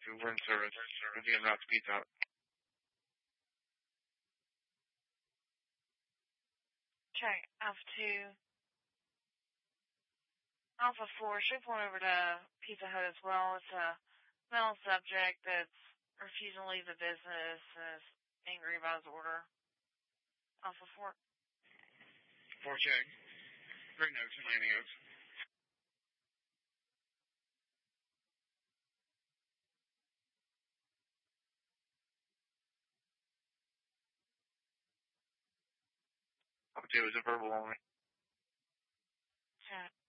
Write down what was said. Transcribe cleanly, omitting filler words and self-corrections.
to. We're in service. We'll be en route to Pizza Hut. Okay, Alpha 4, should point over to Pizza Hut as well. It's a male subject that's refusing to leave the business and is angry about his order. Alpha 4. 4J. Green Oaks and Landing Oaks. Alpha 2 is a verbal only. Okay.